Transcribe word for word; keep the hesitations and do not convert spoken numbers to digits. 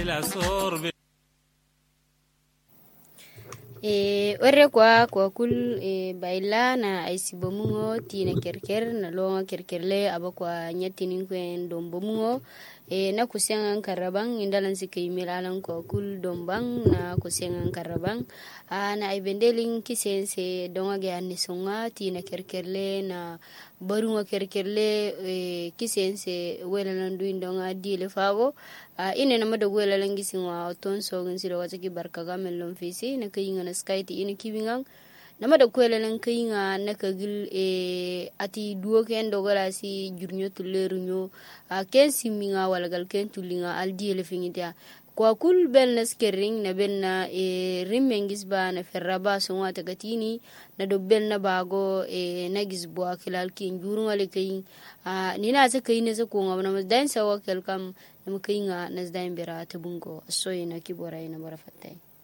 e orre kwa kwa kul e baila na aisibomungo tina kerker na longa kerkerle aba kwa nyatinin kwen dombomungo e na kusengan karabang indalan sikay milalang kwa kul dombang na kusengan karabang a na ibendeling kisense donga ge anisonga tina kerkerle na barunga kerkerle e kisense welalan duin donga dile fago a ine na mada welalan gisinwa ton sogin silo wataki barkaga mellon fisi na kayinga na skaiti ine kibingang nama da kwela lan kai nga naka gil e ati duo ken dogala si jurnyo tulerunyo a ken siminga walagal ken tulinga aldi ele fingitia kwa kul bel na skering na bel na e rimmengis ba na ferraba songa tagatini na do bel na bago e nagis bo akilal kin jurunga le kai a nina sa kai ne sa ko ngam na dan sa wakel kam na kai nga na zdain bera tabungo so ina kibora ina bara fatai